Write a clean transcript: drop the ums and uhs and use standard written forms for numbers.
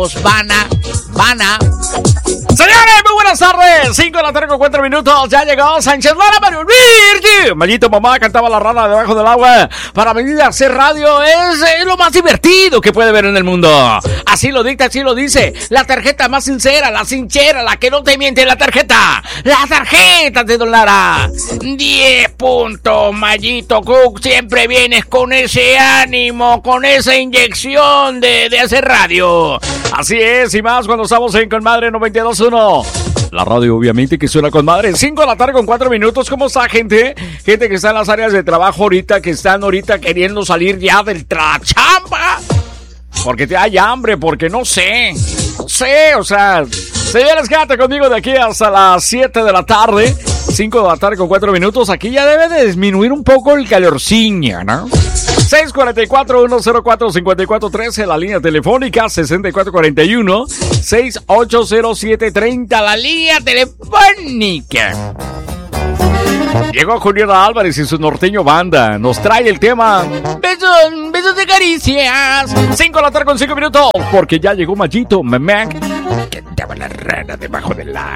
amigos van a. Señores, muy buenas tardes. 5 de la tarde con 4 minutos. Ya llegó Sánchez Lara, Mario Virgi. Mayito Mamá cantaba la rana debajo del agua. Para venir a hacer radio es lo más divertido que puede ver en el mundo. Así lo dicta, así lo dice. La tarjeta más sincera, la sinchera, la que no te miente, la tarjeta. La tarjeta de Don Lara. 10 puntos, Mayito Cook. Siempre vienes con ese ánimo, con esa inyección de hacer radio. Así es, y más cuando estamos en Conmadre 92.1. La radio obviamente que suena con madre. 5 de la tarde con 4 minutos. ¿Cómo está, gente? Gente que está en las áreas de trabajo ahorita, que están ahorita queriendo salir ya del chamba. Porque te hay hambre, porque no sé, o sea... Señores, quédate conmigo de aquí hasta las 7 de la tarde. 5 de la tarde con 4 minutos. Aquí ya debe de disminuir un poco el calorciño, ¿no? 644-104-5413, la línea telefónica. 6441-680730, la línea telefónica. Llegó Juliana Álvarez y su norteño banda. Nos trae el tema Besos de caricias. 5 de la tarde con 5 minutos. Porque ya llegó Mayito Mamac. Que estaba la rana debajo del agua.